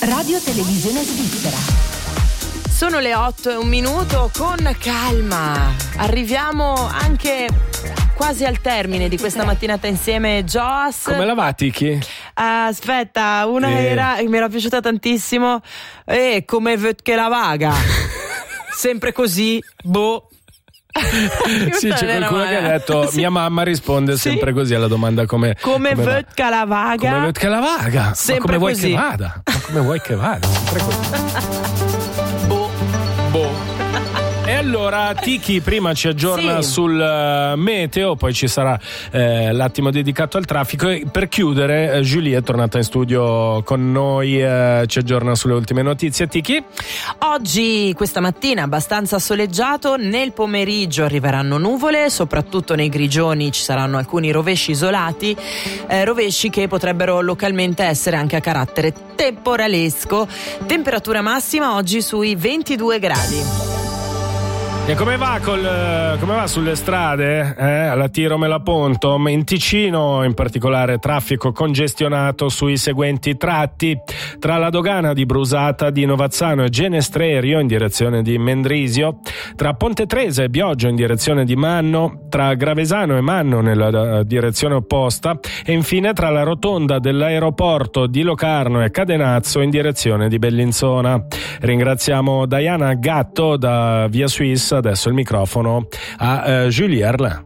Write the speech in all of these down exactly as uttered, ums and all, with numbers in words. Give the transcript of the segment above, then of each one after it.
Radio Televisione Svizzera. Sono le otto e un minuto, con calma. Arriviamo anche quasi al termine di questa mattinata insieme, Joas. Come la va, Tiki? Aspetta, una Eh. era che mi era piaciuta tantissimo. E come vet che la vaga. Sempre così, boh. Sì, Questa c'è non era qualcuno che male. ha detto Sì. mia mamma risponde Sì. sempre così alla domanda come Come come va? vet che la vaga. Come vet che la vaga. Sempre Ma come vuoi così. che vada? Ma come vuoi che vada? Sempre così. Boh. Boh. E allora Tiki prima ci aggiorna Sì. sul uh, meteo, poi ci sarà eh, l'attimo dedicato al traffico e per chiudere eh, Julie è tornata in studio con noi, eh, ci aggiorna sulle ultime notizie. Tiki? Oggi, questa mattina, abbastanza soleggiato, nel pomeriggio arriveranno nuvole, soprattutto nei grigioni ci saranno alcuni rovesci isolati, eh, rovesci che potrebbero localmente essere anche a carattere temporalesco. Temperatura massima oggi sui ventidue gradi. E come va, col, come va sulle strade? Eh? Alla Tiro me la Ponto, in Ticino in particolare traffico congestionato sui seguenti tratti: tra la dogana di Brusata di Novazzano e Genestrerio in direzione di Mendrisio, tra Ponte Tresa e Bioggio in direzione di Manno, tra Gravesano e Manno nella direzione opposta e infine tra la rotonda dell'aeroporto di Locarno e Cadenazzo in direzione di Bellinzona. Ringraziamo Diana Gatto da Via Suisse. Adesso il microfono a uh, Julie Erlin.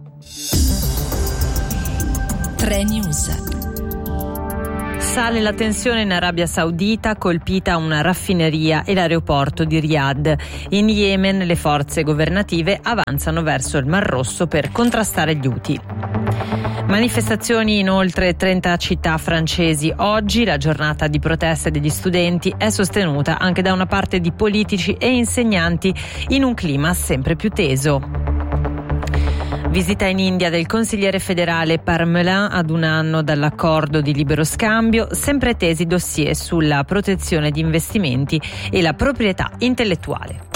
tre News. Sale la tensione in Arabia Saudita, colpita una raffineria e l'aeroporto di Riyadh. In Yemen le forze governative avanzano verso il Mar Rosso per contrastare gli Houthi. Manifestazioni in oltre trenta città francesi. Oggi la giornata di protesta degli studenti è sostenuta anche da una parte di politici e insegnanti in un clima sempre più teso. Visita in India del consigliere federale Parmelin ad un anno dall'accordo di libero scambio, sempre tesi dossier sulla protezione di investimenti e la proprietà intellettuale.